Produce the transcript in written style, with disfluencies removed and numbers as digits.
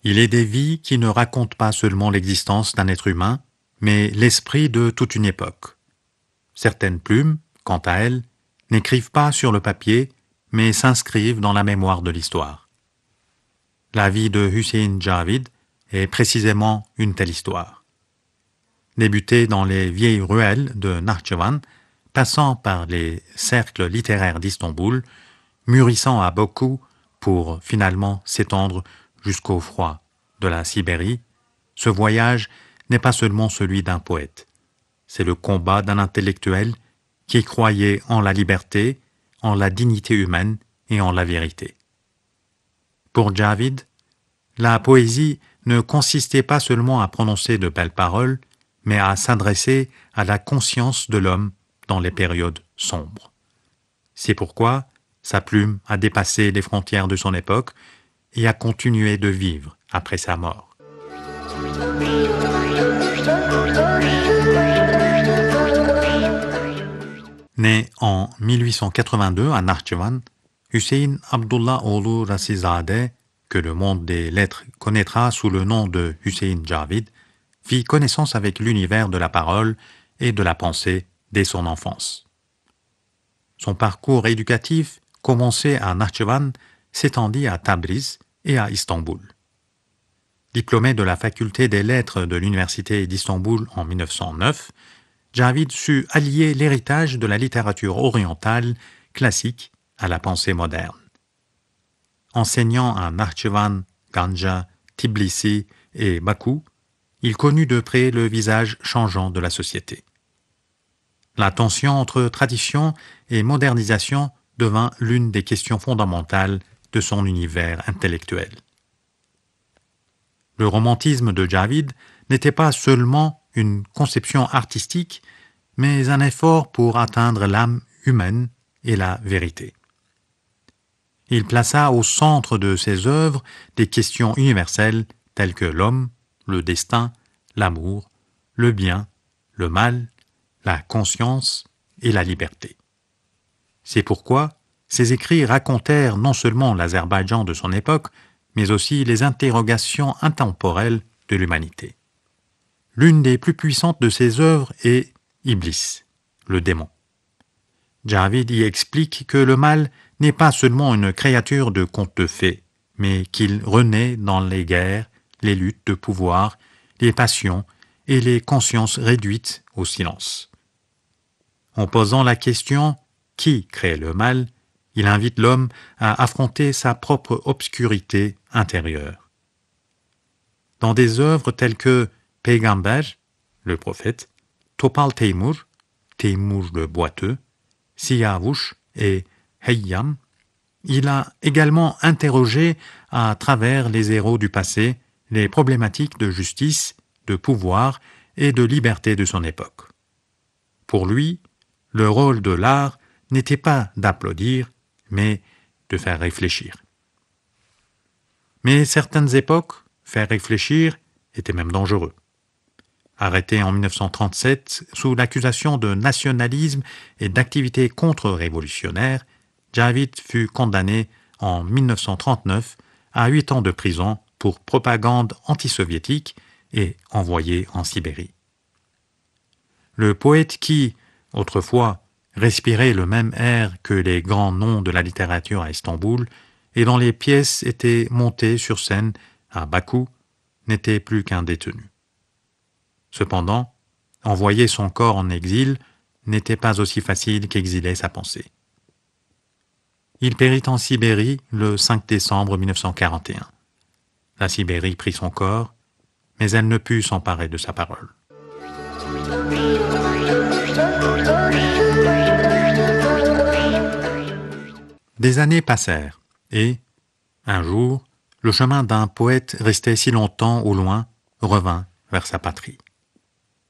Il est des vies qui ne racontent pas seulement l'existence d'un être humain, mais l'esprit de toute une époque. Certaines plumes, quant à elles, n'écrivent pas sur le papier, mais s'inscrivent dans la mémoire de l'histoire. La vie de Hussein Javid est précisément une telle histoire. Débutée dans les vieilles ruelles de Nakhchivan, passant par les cercles littéraires d'Istanbul, mûrissant à Bakou pour finalement s'étendre jusqu'au froid de la Sibérie, ce voyage n'est pas seulement celui d'un poète. C'est le combat d'un intellectuel qui croyait en la liberté, en la dignité humaine et en la vérité. Pour Javid, la poésie ne consistait pas seulement à prononcer de belles paroles, mais à s'adresser à la conscience de l'homme dans les périodes sombres. C'est pourquoi sa plume a dépassé les frontières de son époque et a continué de vivre après sa mort. Né en 1882 à Nakhchivan, Hüseyin Abdullah oğlu Rasizadeh, que le monde des lettres connaîtra sous le nom de Hüseyin Javid, fit connaissance avec l'univers de la parole et de la pensée dès son enfance. Son parcours éducatif, commencé à Nakhchivan, s'étendit à Tabriz et à Istanbul. Diplômé de la faculté des lettres de l'université d'Istanbul en 1909, Javid sut allier l'héritage de la littérature orientale classique à la pensée moderne. Enseignant à Nakhchivan, Ganja, Tbilissi et Bakou, il connut de près le visage changeant de la société. La tension entre tradition et modernisation devint l'une des questions fondamentales de son univers intellectuel. Le romantisme de Javid n'était pas seulement une conception artistique, mais un effort pour atteindre l'âme humaine et la vérité. Il plaça au centre de ses œuvres des questions universelles telles que l'homme, le destin, l'amour, le bien, le mal, la conscience et la liberté. C'est pourquoi ses écrits racontèrent non seulement l'Azerbaïdjan de son époque, mais aussi les interrogations intemporelles de l'humanité. L'une des plus puissantes de ses œuvres est Iblis, le démon. Javid y explique que le mal n'est pas seulement une créature de conte de fées, mais qu'il renaît dans les guerres, les luttes de pouvoir, les passions et les consciences réduites au silence. En posant la question « Qui crée le mal ?», il invite l'homme à affronter sa propre obscurité intérieure. Dans des œuvres telles que Peygamber, le prophète, Topal Teymur, Teymur le boiteux, Siyavush et Heyyam, il a également interrogé à travers les héros du passé les problématiques de justice, de pouvoir et de liberté de son époque. Pour lui, le rôle de l'art n'était pas d'applaudir, mais de faire réfléchir. Mais certaines époques, faire réfléchir était même dangereux. Arrêté en 1937 sous l'accusation de nationalisme et d'activité contre-révolutionnaire, Javid fut condamné en 1939 à 8 ans de prison pour propagande antisoviétique et envoyé en Sibérie. Le poète qui, autrefois, respirait le même air que les grands noms de la littérature à Istanbul et dont les pièces étaient montées sur scène à Bakou, n'était plus qu'un détenu. Cependant, envoyer son corps en exil n'était pas aussi facile qu'exiler sa pensée. Il périt en Sibérie le 5 décembre 1941. La Sibérie prit son corps, mais elle ne put s'emparer de sa parole. Des années passèrent, et, un jour, le chemin d'un poète resté si longtemps au loin revint vers sa patrie.